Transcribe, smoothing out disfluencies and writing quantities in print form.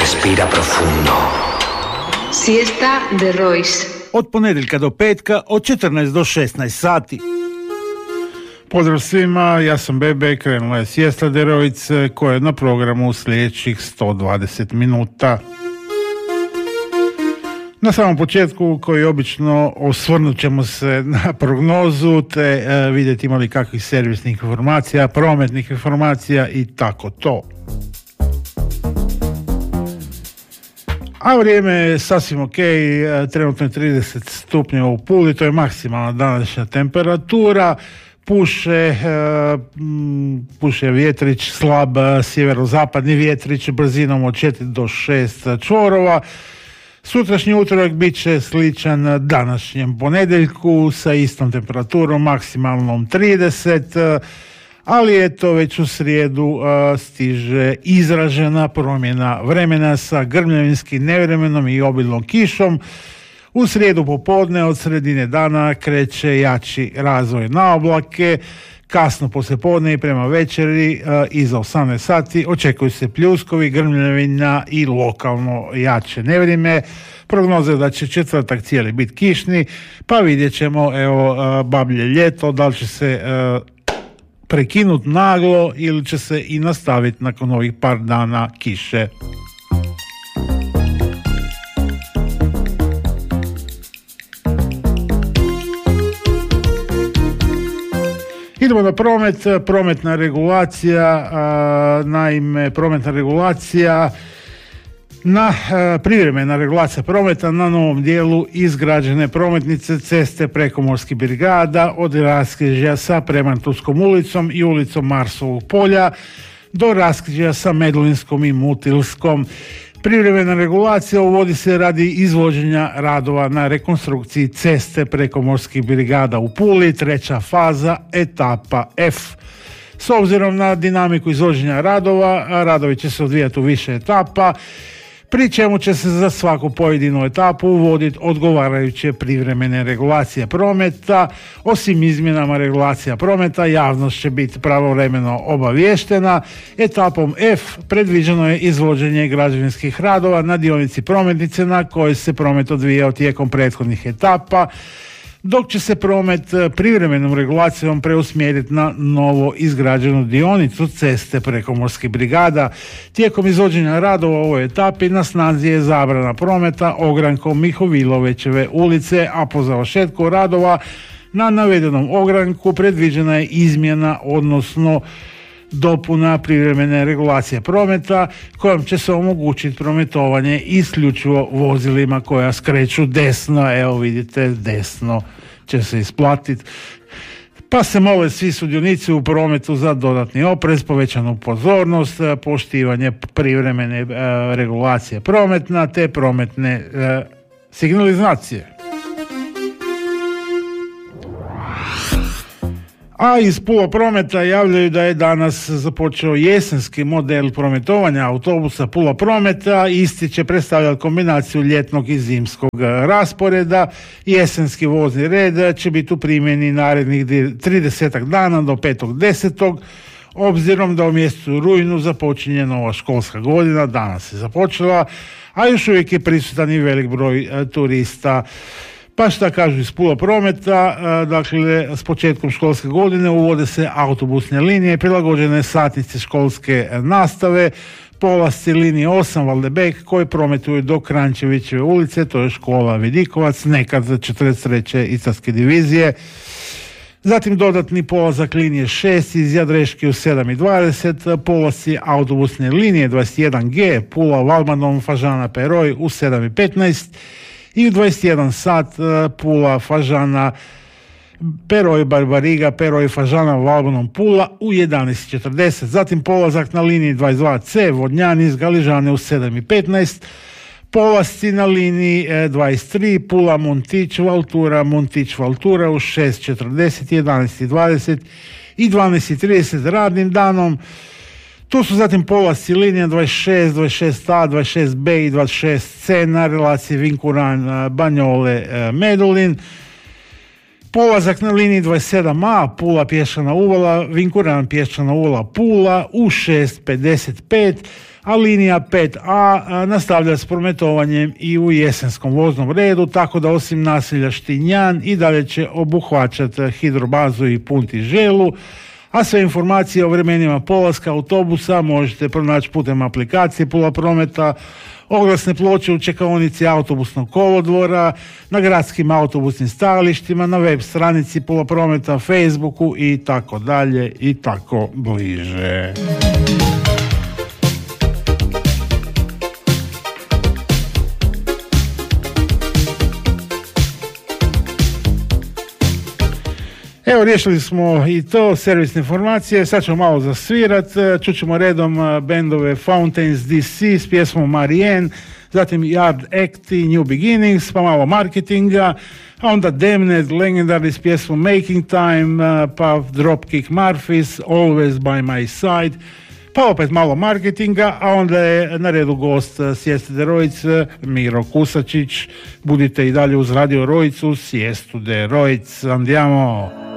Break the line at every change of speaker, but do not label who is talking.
Respira profundo.
Siesta de Royce.
Od ponedjeljka do petka od 14 do 16 sati.
Pozdrav svima, ja sam Bebe, krenula je Siesta de Royce koja je na programu u sljedećih 120 minuta. Na samom početku, koji obično, osvrnut ćemo se na prognozu te vidjeti imali kakvih servisnih informacija, prometnih informacija i tako to. A vrijeme je sasvim ok, trenutno je 30 stupnjeva u Puli, to je maksimalna današnja temperatura. Puše vjetrić, slab sjeverozapadni vjetrić brzinom od 4 do 6 čvorova. Sutrašnji utorak bit će sličan današnjem ponedjeljku sa istom temperaturom, maksimalnom 30, ali eto već u srijedu stiže izražena promjena vremena sa grmljavinskim nevremenom i obilnom kišom. U srijedu popodne od sredine dana kreće jači razvoj na oblake. Kasno poslijepodne i prema večeri iza 18 sati očekuju se pljuskovi, grmljavina i lokalno jače nevrijeme. Prognoza je da će četvrtak cijeli biti kišni, pa vidjet ćemo, bablje ljeto, da li će se prekinuti naglo ili će se i nastaviti nakon ovih par dana kiše. Idemo na prometna regulacija, naime prometna regulacija privremena regulacija prometa na novom dijelu izgrađene prometnice ceste Prekomorskih brigada od raskrižja sa Premanturskom ulicom i ulicom Marsovog polja do raskrižja sa Medulinskom i Mutilskom. Privremena regulacija uvodi se radi izvođenja radova na rekonstrukciji ceste Prekomorskih brigada u Puli, treća faza, etapa F. S obzirom na dinamiku izvođenja radova, radovi će se odvijati u više etapa, pri čemu će se za svaku pojedinu etapu uvoditi odgovarajuće privremene regulacije prometa. Osim izmjenama regulacija prometa, javnost će biti pravovremeno obaviještena. Etapom F predviđeno je izvođenje građevinskih radova na dionici prometnice na kojoj se promet odvijao tijekom prethodnih etapa, dok će se promet privremenom regulacijom preusmjeriti na novo izgrađenu dionicu ceste Prekomorskih brigada. Tijekom izvođenja radova u ovoj etapi na snazi je zabrana prometa ogrankom Mihovilovićeve ulice, a po završetku radova na navedenom ogranku predviđena je izmjena, odnosno dopuna privremene regulacije prometa kojom će se omogućiti prometovanje isključivo vozilima koja skreću desno. Evo vidite, desno će se isplatiti. Pa se mole svi sudionici u prometu za dodatni oprez, povećanu pozornost, poštivanje privremene regulacije prometna te prometne signalizacije. A iz Pula Prometa javljaju da je danas započeo jesenski model prometovanja autobusa Pula Prometa. Isti će predstavljati kombinaciju ljetnog i zimskog rasporeda. Jesenski vozni red će biti u primjeni narednih 30 dana do 5.10. Obzirom da u mjesecu rujnu započinje nova školska godina, danas je započela, a još uvijek je prisutan i velik broj turista. Pa šta kažu iz Pula Prometa, dakle s početkom školske godine uvode se autobusne linije prilagođene satnici školske nastave, polasci linije 8 Valdebek koji prometuju do Krančevićeve ulice, to je škola Vidikovac, nekad 43. Istarske divizije. Zatim dodatni polazak linije 6 iz Jadreške u 7.20, polasci autobusne linije 21G Pula Valmanom Fažana Peroj u 7.15 i u 21 sat Pula Fažana Peroj Barbariga Peroj Fažana Valmanom Pula u 11.40. Zatim polazak na liniji 22C Vodnjan iz Galižane u 7.15, polasci na liniji 23 Pula Montić Valtura Montić Valtura u 6.40, 11.20 i 12.30 radnim danom. Tu su zatim polasci linija 26, 26A, 26B i 26C na relaciji Vinkuran Banjole Medulin. Polazak na liniji 27A Pula Pješčana Uvala, Vinkuran Pješčana Uvala Pula u 6.55, a linija 5A nastavlja s prometovanjem i u jesenskom voznom redu, tako da osim naselja Štinjan i dalje će obuhvaćati Hidrobazu i Punti Želu, a sve informacije o vremenima polaska autobusa možete pronaći putem aplikacije Pula Prometa, oglasne ploče u čekaonici autobusnog kolodvora, na gradskim autobusnim stajalištima, na web stranici Pula Prometa, Facebooku i tako dalje i tako bliže. Evo, riješili smo i to, servisne informacije, sad ćemo malo zasvirat, čućemo redom bendove Fountains DC s pjesmom Marianne, zatim Yard Act i New Beginnings, pa malo marketinga, a onda Damned, Legendary s pjesmom Making Time, pa Dropkick Murphys, Always by my side, pa opet malo marketinga, a onda je na redu gost Sieste de Roic, Miro Kusačić. Budite i dalje uz Radio Roicu, Siestu de Roic, andiamo!